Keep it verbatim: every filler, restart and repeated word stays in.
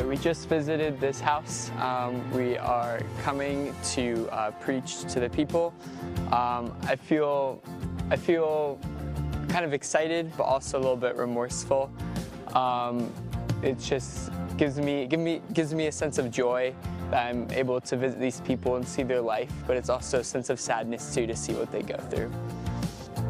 right, we just visited this house. Um, we are coming to uh, preach to the people. Um, I feel, I feel kind of excited, but also a little bit remorseful. Um, it just gives me, give me, gives me a sense of joy that I'm able to visit these people and see their life, but it's also a sense of sadness too to see what they go through.